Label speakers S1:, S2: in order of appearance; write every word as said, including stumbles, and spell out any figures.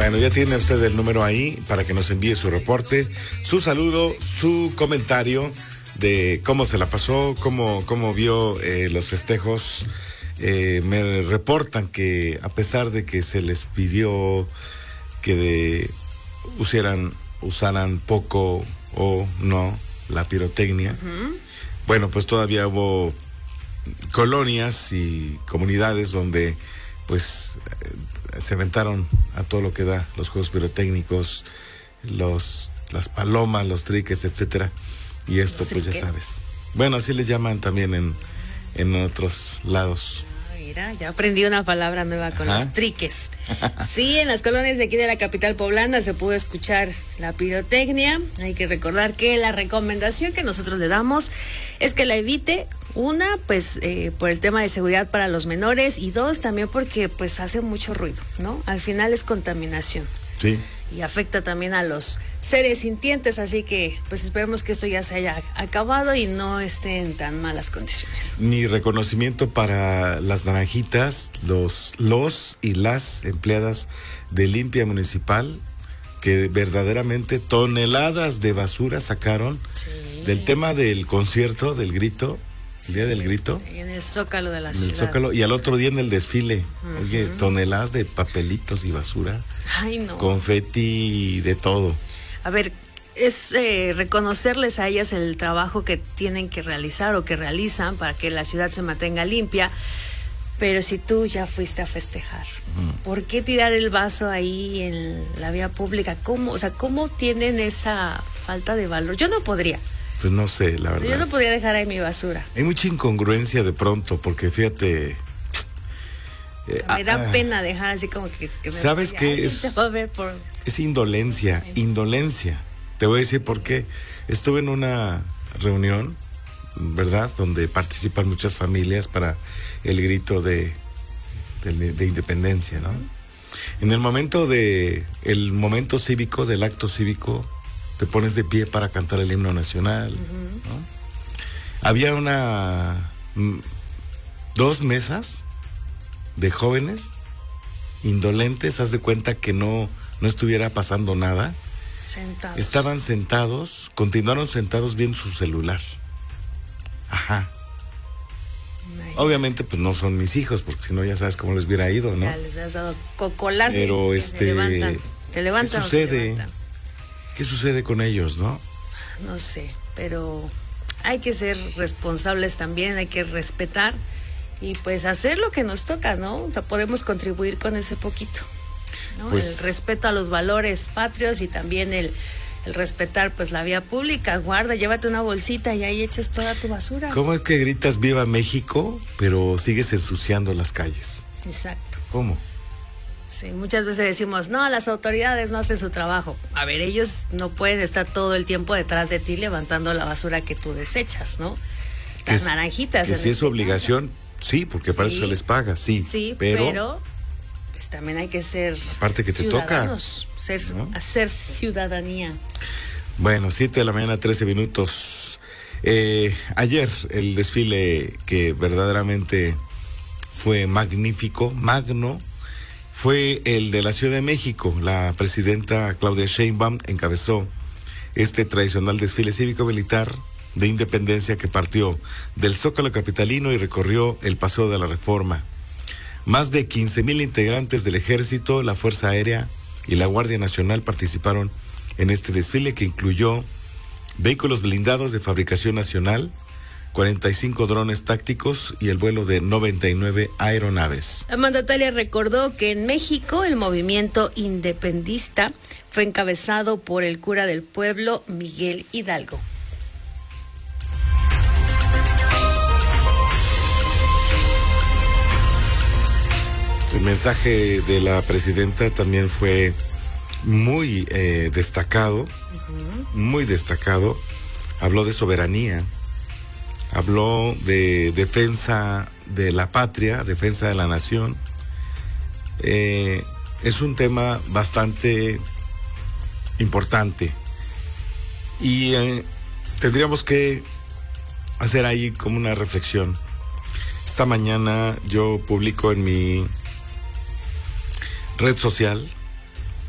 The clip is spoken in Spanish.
S1: Bueno, ya tiene usted el número ahí para que nos envíe su reporte, su saludo, su comentario de cómo se la pasó, cómo, cómo vio eh, los festejos. Eh, me reportan que a pesar de que se les pidió que de, usaran, usaran poco o no la pirotecnia, uh-huh. bueno, pues todavía hubo colonias y comunidades donde pues se aventaron a todo lo que da los juegos pirotécnicos, los las palomas, los triques, etcétera. Y esto los pues triques. Ya sabes. Bueno, así les llaman también en, en otros lados.
S2: Ah, mira, ya aprendí una palabra nueva con Ajá. los triques. Sí, en las colonias de aquí de la capital poblana se pudo escuchar la pirotecnia. Hay que recordar que la recomendación que nosotros le damos es que la evite. Una, pues eh, por el tema de seguridad para los menores, y dos, también porque pues hace mucho ruido, ¿no? Al final es contaminación.
S1: Sí.
S2: Y afecta también a los seres sintientes, así que pues esperemos que esto ya se haya acabado y no esté en tan malas condiciones.
S1: Mi reconocimiento para las naranjitas, los, los y las empleadas de Limpia Municipal, que verdaderamente toneladas de basura sacaron sí. del tema del concierto, del grito. El día del grito.
S2: En el Zócalo de la
S1: en
S2: ciudad.
S1: El Zócalo, y al otro día en el desfile. Uh-huh. Oye, toneladas de papelitos y basura.
S2: Ay, no.
S1: Confeti, de todo.
S2: A ver, es eh, reconocerles a ellas el trabajo que tienen que realizar o que realizan para que la ciudad se mantenga limpia. Pero si tú ya fuiste a festejar, uh-huh. ¿por qué tirar el vaso ahí en la vía pública? ¿Cómo, o sea, cómo tienen esa falta de valor? Yo no podría.
S1: Pues no sé, la verdad.
S2: Yo no podría dejar ahí mi basura.
S1: Hay mucha incongruencia de pronto, porque fíjate...
S2: Eh, me da ah, pena dejar así como que... que me
S1: ¿Sabes qué es?
S2: Te va a ver por...
S1: Es indolencia, indolencia. Te voy a decir por qué. Estuve en una reunión, ¿verdad? Donde participan muchas familias para el grito de, de, de independencia, ¿no? En el momento de... El momento cívico, del acto cívico... te pones de pie para cantar el himno nacional, uh-huh. ¿no? Había una m- dos mesas de jóvenes indolentes, haz de cuenta que no, no estuviera pasando nada.
S2: Sentados.
S1: Estaban sentados, continuaron sentados viendo su celular. Ajá. Ay. Obviamente, pues no son mis hijos, porque si no ya sabes cómo les hubiera ido, ¿no?
S2: Ya les has dado cocolazo.
S1: Pero este,
S2: se levantan. ¿Se levantan
S1: ¿qué sucede?
S2: o se levantan?
S1: ¿Qué sucede con ellos, no?
S2: No sé, pero hay que ser responsables también, hay que respetar y pues hacer lo que nos toca, ¿no? O sea, podemos contribuir con ese poquito, ¿no? Pues, el respeto a los valores patrios y también el, el respetar pues la vía pública. Guarda, llévate una bolsita y ahí echas toda tu basura.
S1: ¿Cómo es que gritas Viva México, pero sigues ensuciando las calles?
S2: Exacto.
S1: ¿Cómo?
S2: Sí, muchas veces decimos, no, las autoridades no hacen su trabajo. A ver, ellos no pueden estar todo el tiempo detrás de ti levantando la basura que tú desechas, ¿no? Las
S1: es,
S2: naranjitas.
S1: Que si es obligación, sí, porque sí, para eso se les paga, sí.
S2: Sí, pero, pero pues también hay que ser
S1: aparte que te toca.
S2: Ser, ¿no? Hacer ciudadanía.
S1: Bueno, siete de la mañana, trece minutos. Eh, ayer el desfile que verdaderamente fue magnífico, magno, fue el de la Ciudad de México. La presidenta Claudia Sheinbaum encabezó este tradicional desfile cívico-militar de independencia que partió del Zócalo capitalino y recorrió el Paseo de la Reforma. Más de quince mil integrantes del Ejército, la Fuerza Aérea y la Guardia Nacional participaron en este desfile que incluyó vehículos blindados de fabricación nacional, cuarenta y cinco drones tácticos y el vuelo de noventa y nueve aeronaves.
S2: La mandataria recordó que en México el movimiento independentista fue encabezado por el cura del pueblo, Miguel Hidalgo.
S1: El mensaje de la presidenta también fue muy eh, destacado, uh-huh. muy destacado. Habló de soberanía. Habló de defensa de la patria, defensa de la nación. Eh, es un tema bastante importante. Y eh, tendríamos que hacer ahí como una reflexión. Esta mañana yo publico en mi red social